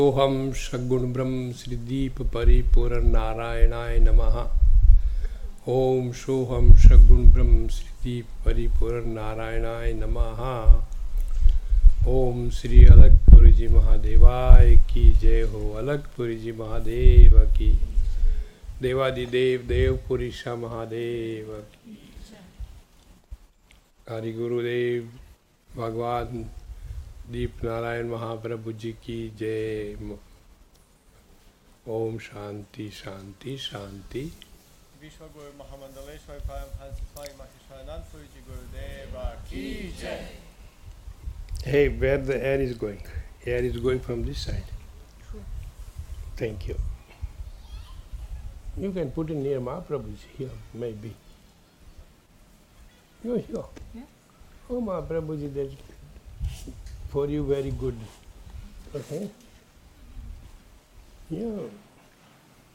सोहम सगुण ब्रह्म श्रीदीप परिपूर्ण नारायणाय नमः। ओम सोहम सगुण ब्रह्म श्रीदीप परिपूर्ण नारायणाय नमः। ओम श्री अलगपुरी जी महादेवाय की जय हो। अलगपुरी जी महादेव की, देवादिदेव देवपुरीशा महादेव की। हरि गुरुदेव भगवान दीप नारायण महाप्रभु जी की जय। ओम शांति शांति शांति। विश्व गुरु महामंडलेश्वर परमहंस स्वामी महर्षि जी गुरुदेव की जय। Hey, where the air is going? Air is going from this side. Thank you. You can put it near Mahaprabhuji here, maybe. No, here. Yeah. Oh, Mahaprabhuji, that's for you very good. Okay? Yeah.